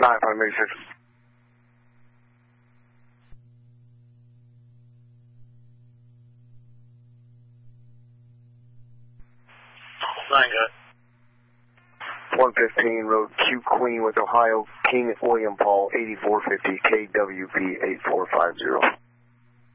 9586. Line good. 115 Road Q Queen with Ohio, King William Paul, 8450 KWP 8450.